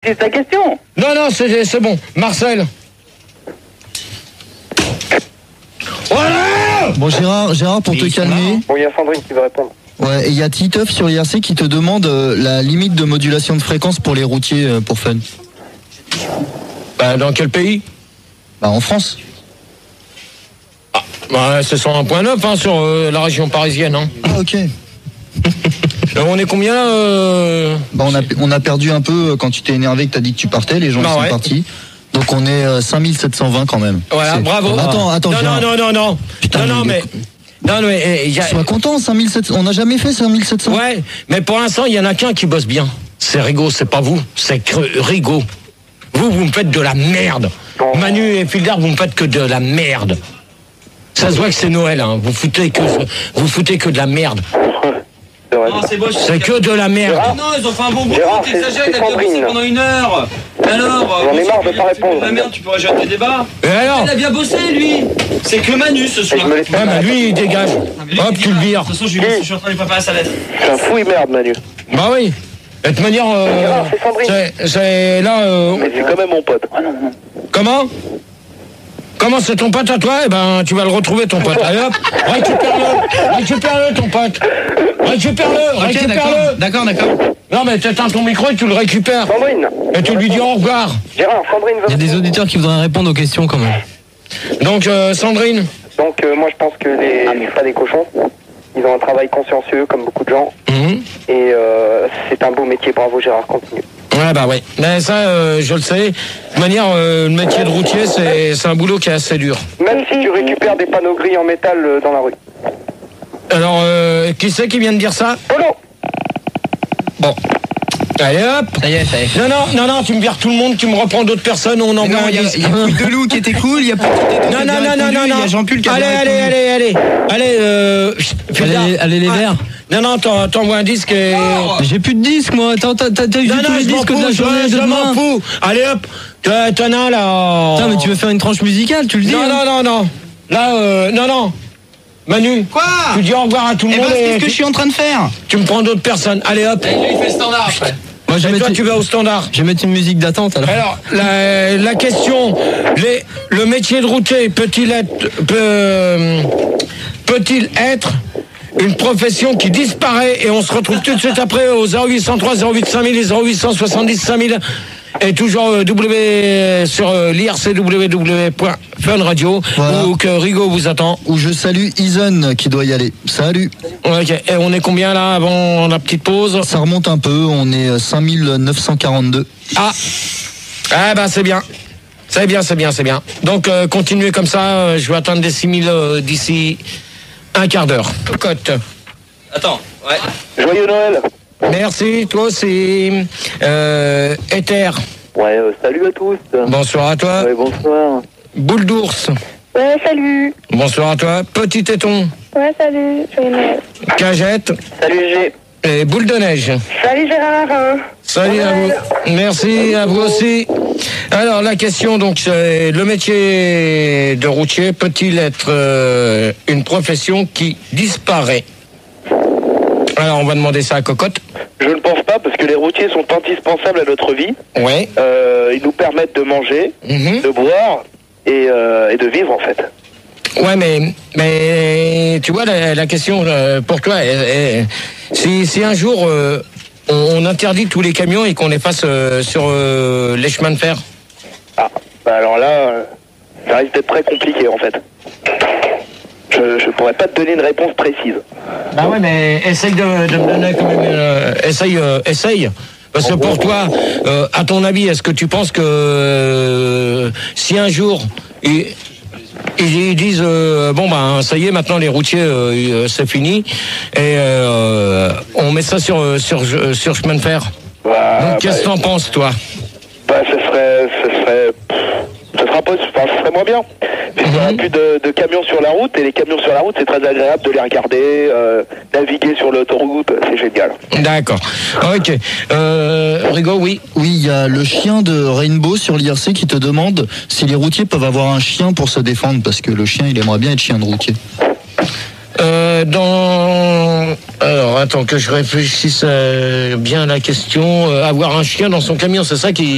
précise ta question. Non, c'est bon. Marcel. Voilà. Bon, Gérard, pour te calmer. Bon, il y a Sandrine qui veut répondre. Ouais, et il y a Titeuf sur l'IRC qui te demande la limite de modulation de fréquence pour les routiers pour fun. Bah, dans quel pays? Bah, en France. Ah, bah, c'est 101.9 hein, sur la région parisienne. Hein. Ah, ok. On est combien là Bah, on a perdu un peu quand tu t'es énervé que t'as dit que tu partais, les gens sont partis. Donc on est 5720 quand même. Voilà, bravo. Attends. Non, mais sois content, 5700. On n'a jamais fait 5700. Ouais, mais pour l'instant, il y en a qu'un qui bosse bien. C'est Rigaud, c'est pas vous, c'est Rigaud. Vous me faites de la merde. Manu et Fildar, vous me faites que de la merde. Ça se voit que c'est Noël, hein. Vous foutez que de la merde. Non, c'est moche. C'est que de la merde. Non, ils ont fait un bon boulot, t'exagères, t'as bien bossé pendant 1 heure. Alors, j'en ai marre de pas répondre. La merde, tu pourrais gérer tes débats. Et alors? Il a bien bossé, lui. C'est que Manu ce soir. Ouais, mais lui, il dégage. Hop, tu le vires. De toute façon, je suis en train de lui préparer sa lettre. C'est un fou et merde, Manu. Bah oui. De toute manière, c'est Sandrine. c'est là. Mais c'est quand même mon pote. Comment c'est ton pote à toi? Eh ben, tu vas le retrouver, ton pote. Allez hop, récupère-le, ton pote. Récupère-le. D'accord. Non, mais t'éteins ton micro et tu le récupères. Sandrine. Et tu lui dis au revoir. Gérard, Sandrine veut. Il y a des auditeurs qui voudraient répondre aux questions quand même. Donc, Sandrine. Donc, moi, je pense que les frères des cochons, ils ont un travail consciencieux, comme beaucoup de gens. Et c'est un beau métier. Bravo, Gérard, continue. Ouais, bah ouais. Mais ça, je le sais. De toute manière, le métier de routier, c'est un boulot qui est assez dur. Même si tu récupères des panneaux gris en métal dans la rue. Alors, qui c'est qui vient de dire ça? Polo. Bon. Allez hop. Ça y est. Non, tu me vires tout le monde, tu me reprends d'autres personnes, on envoie un disque. Il y a plus de Delou qui était cool, il y a plus de Non. Il y a Jean-Pull qui a Allez, Allez les verts. Non, t'envoies un disque et... J'ai plus de disques moi. T'as eu tous les disques de la journée de je demain. m'en fous. Allez hop. T'en as là. Putain, mais tu veux faire une tranche musicale, tu le dis. Non. Là, non. Manu. Quoi? Tu dis au revoir à tout le monde. Qu'est-ce que je suis en train de faire? Tu me prends d'autres personnes. Allez hop. Il fait le standard après. Moi, tu vas au standard. Je vais mettre une musique d'attente alors. Alors, la question, le métier de routier peut-il être une profession qui disparaît et on se retrouve tout de suite après au 0803 08 5000 et 0870 5000 et toujours sur l'IRCW.funradio voilà. Où que Rigaud vous attend. Où je salue Ison qui doit y aller. Salut. Ok, et on est combien là avant la petite pause? Ça remonte un peu, on est 5942. Ah bah c'est bien. C'est bien. Donc continuez comme ça, je vais atteindre des 6000 d'ici un quart d'heure. Cocotte. Attends, ouais. Joyeux Noël. Merci, toi aussi. Ether. Ouais, salut à tous. Bonsoir à toi. Ouais, bonsoir. Boule d'ours. Ouais, salut. Bonsoir à toi. Petit téton. Ouais, salut. Joyeux Noël. Cagette. Salut G. Et boule de neige. Salut Gérard. Salut à vous. Merci à vous aussi. Alors la question, donc, c'est le métier de routier peut-il être une profession qui disparaît? Alors on va demander ça à Cocotte. Je ne pense pas parce que les routiers sont indispensables à notre vie. Ouais. Ils nous permettent de manger, de boire et de vivre en fait. Ouais, mais tu vois la question pour toi, si un jour on interdit tous les camions et qu'on les fasse sur les chemins de fer. Ah, bah alors là, ça risque d'être très compliqué en fait. Je pourrais pas te donner une réponse précise. Bah ouais, mais essaye de me donner quand même. Essaye. Parce que pour toi, à ton avis, est-ce que tu penses que si un jour ils disent bon ben ça y est, maintenant les routiers c'est fini et on met ça sur chemin de fer. Bah, donc qu'est-ce que t'en penses toi? Bah ce serait moins bien. Il n'y aura plus de camions sur la route, et les camions sur la route, c'est très agréable de les regarder, naviguer sur l'autoroute, c'est génial. D'accord. Ok. Rigaud, oui. Oui, il y a le chien de Rainbow sur l'IRC qui te demande si les routiers peuvent avoir un chien pour se défendre, parce que le chien, il aimerait bien être chien de routier. Alors, attends que je réfléchisse bien à la question. Avoir un chien dans son camion, c'est ça qui...